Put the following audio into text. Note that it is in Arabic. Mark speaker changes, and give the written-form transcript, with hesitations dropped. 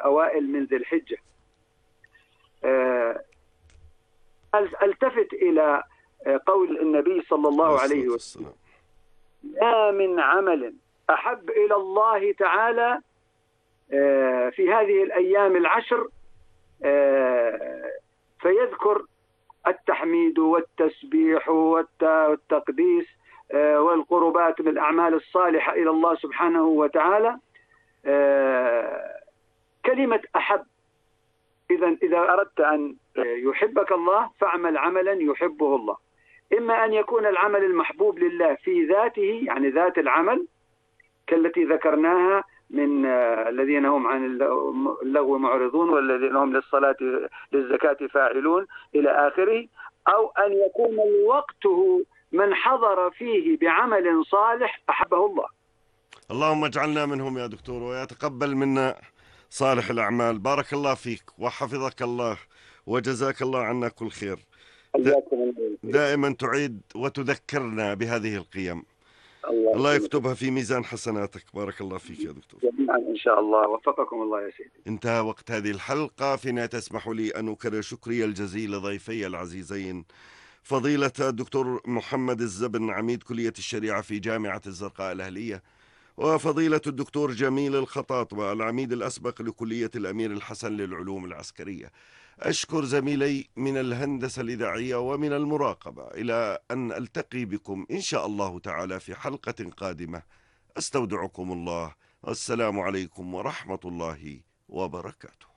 Speaker 1: الأوائل من ذي الحجة. التفت إلى قول النبي صلى الله عليه وسلم: ما من عمل أحب إلى الله تعالى في هذه الأيام العشر، فيذكر التحميد والتسبيح والتقديس والقربات من الأعمال الصالحة إلى الله سبحانه وتعالى. كلمة أحب، إذا أردت أن يحبك الله فاعمل عملا يحبه الله. إما أن يكون العمل المحبوب لله في ذاته، يعني ذات العمل كالتي ذكرناها من الذين هم عن اللغو معرضون والذين هم للزكاة فاعلون إلى آخره، أو أن يكون وقته من حضر فيه بعمل صالح أحبه الله.
Speaker 2: اللهم اجعلنا منهم يا دكتور، ويتقبل منا صالح الأعمال. بارك الله فيك وحفظك الله وجزاك الله عنا كل خير. دائما تعيد وتذكرنا بهذه القيم، الله يكتبها في ميزان حسناتك. بارك الله فيك يا دكتور.
Speaker 1: جميعا إن شاء الله، وفقكم الله يا سيدي.
Speaker 2: انتهى وقت هذه الحلقة. فينا تسمح لي أن أكرر شكري الجزيل لضيفي العزيزين، فضيلة الدكتور محمد الزبن عميد كلية الشريعة في جامعة الزرقاء الأهلية، وفضيلة الدكتور جميل الخطاطبة العميد الأسبق لكلية الأمير الحسن للعلوم العسكرية. أشكر زميلي من الهندسة الإذاعية ومن المراقبة. إلى أن ألتقي بكم إن شاء الله تعالى في حلقة قادمة، أستودعكم الله، والسلام عليكم ورحمة الله وبركاته.